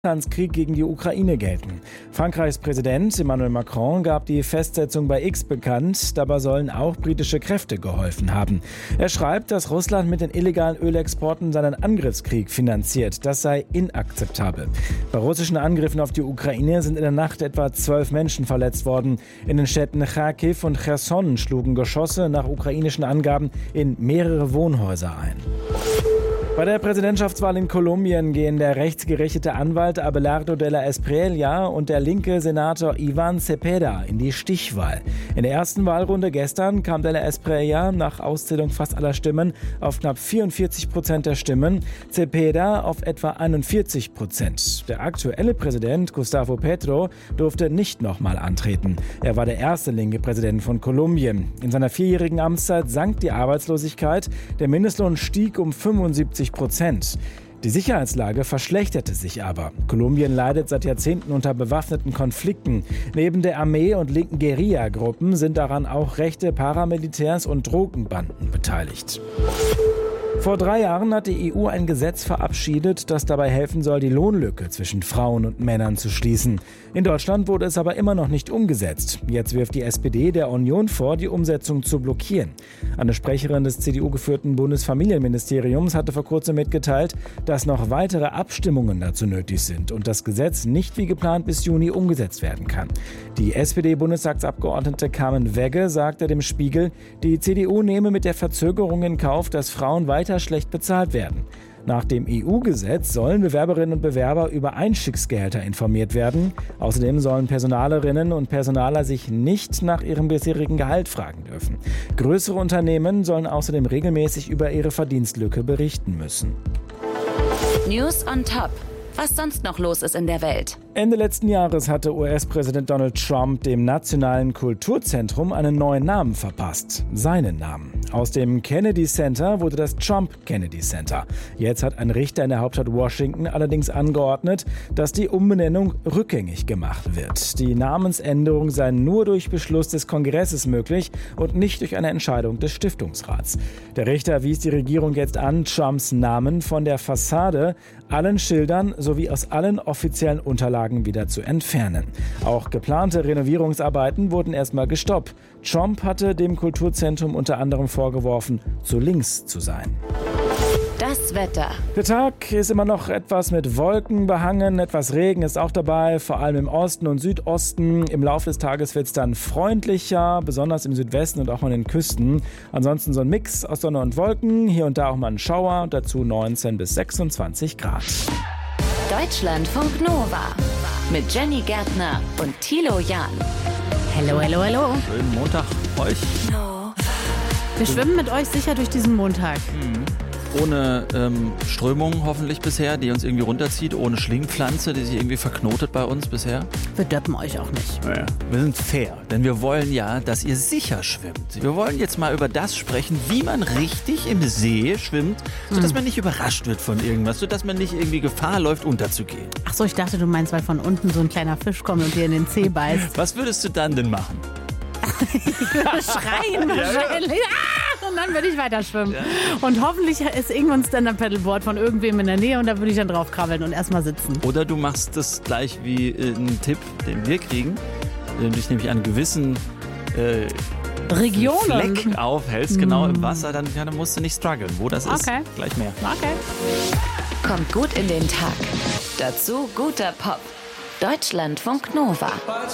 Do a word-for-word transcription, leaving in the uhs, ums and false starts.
Russlands Krieg gegen die Ukraine gelten. Frankreichs Präsident Emmanuel Macron gab die Festsetzung bei X bekannt. Dabei sollen auch britische Kräfte geholfen haben. Er schreibt, dass Russland mit den illegalen Ölexporten seinen Angriffskrieg finanziert. Das sei inakzeptabel. Bei russischen Angriffen auf die Ukraine sind in der Nacht etwa zwölf Menschen verletzt worden. In den Städten Charkiw und Cherson schlugen Geschosse nach ukrainischen Angaben in mehrere Wohnhäuser ein. Bei der Präsidentschaftswahl in Kolumbien gehen der rechtsgerichtete Anwalt Abelardo de la Espriella und der linke Senator Iván Cepeda in die Stichwahl. In der ersten Wahlrunde gestern kam de la Espriella nach Auszählung fast aller Stimmen auf knapp vierundvierzig Prozent der Stimmen, Cepeda auf etwa einundvierzig Prozent. Der aktuelle Präsident Gustavo Petro durfte nicht nochmal antreten. Er war der erste linke Präsident von Kolumbien. In seiner vierjährigen Amtszeit sank die Arbeitslosigkeit, der Mindestlohn stieg um fünfundsiebzig Prozent. Die Sicherheitslage verschlechterte sich aber. Kolumbien leidet seit Jahrzehnten unter bewaffneten Konflikten. Neben der Armee und linken Guerilla-Gruppen sind daran auch rechte Paramilitärs und Drogenbanden beteiligt. Vor drei Jahren hat die E U ein Gesetz verabschiedet, das dabei helfen soll, die Lohnlücke zwischen Frauen und Männern zu schließen. In Deutschland wurde es aber immer noch nicht umgesetzt. Jetzt wirft die S P D der Union vor, die Umsetzung zu blockieren. Eine Sprecherin des C D U-geführten Bundesfamilienministeriums hatte vor kurzem mitgeteilt, dass noch weitere Abstimmungen dazu nötig sind und das Gesetz nicht wie geplant bis Juni umgesetzt werden kann. Die S P D-Bundestagsabgeordnete Carmen Wegge sagte dem Spiegel, die C D U nehme mit der Verzögerung in Kauf, dass Frauen weiter schlecht bezahlt werden. Nach dem E U-Gesetz sollen Bewerberinnen und Bewerber über Einstiegsgehälter informiert werden. Außerdem sollen Personalerinnen und Personaler sich nicht nach ihrem bisherigen Gehalt fragen dürfen. Größere Unternehmen sollen außerdem regelmäßig über ihre Verdienstlücke berichten müssen. News on Top. Was sonst noch los ist in der Welt. Ende letzten Jahres hatte U S-Präsident Donald Trump dem Nationalen Kulturzentrum einen neuen Namen verpasst. Seinen Namen. Aus dem Kennedy Center wurde das Trump Kennedy Center. Jetzt hat ein Richter in der Hauptstadt Washington allerdings angeordnet, dass die Umbenennung rückgängig gemacht wird. Die Namensänderung sei nur durch Beschluss des Kongresses möglich und nicht durch eine Entscheidung des Stiftungsrats. Der Richter wies die Regierung jetzt an, Trumps Namen von der Fassade, allen Schildern sowie aus allen offiziellen Unterlagen wieder zu entfernen. Auch geplante Renovierungsarbeiten wurden erstmal gestoppt. Trump hatte dem Kulturzentrum unter anderem vorgeworfen, zu links zu sein. Das Wetter. Der Tag ist immer noch etwas mit Wolken behangen, etwas Regen ist auch dabei, vor allem im Osten und Südosten. Im Laufe des Tages wird es dann freundlicher, besonders im Südwesten und auch an den Küsten. Ansonsten so ein Mix aus Sonne und Wolken, hier und da auch mal ein Schauer, dazu neunzehn bis sechsundzwanzig Grad. Deutschlandfunk Nova mit Jenny Gärtner und Thilo Jahn. Hello, hello, hello. Schönen Montag euch. Wir schwimmen mit euch sicher durch diesen Montag. Mhm. Ohne ähm, Strömung hoffentlich bisher, die uns irgendwie runterzieht. Ohne Schlingpflanze, die sich irgendwie verknotet bei uns bisher. Wir döppen euch auch nicht. Naja. Wir sind fair, denn wir wollen ja, dass ihr sicher schwimmt. Wir wollen jetzt mal über das sprechen, wie man richtig im See schwimmt, sodass mhm. man nicht überrascht wird von irgendwas, sodass man nicht irgendwie Gefahr läuft, unterzugehen. Ach so, ich dachte, du meinst, weil von unten so ein kleiner Fisch kommt und dir in den Zeh beißt. Was würdest du dann denn machen? Ich würde schreien wahrscheinlich. Ah! Und dann würde ich weiter schwimmen. Ja. Und hoffentlich ist irgendwo ein Stand-Up-Paddleboard von irgendwem in der Nähe und da würde ich dann drauf krabbeln und erstmal sitzen. Oder du machst das gleich wie äh, einen Tipp, den wir kriegen, indem du dich nämlich an gewissen äh, Regionen Fleck aufhältst, genau im Wasser, dann, dann musst du nicht strugglen. Wo das ist, okay. Gleich mehr. Okay. Kommt gut in den Tag. Dazu guter Pop. Deutschlandfunk Nova.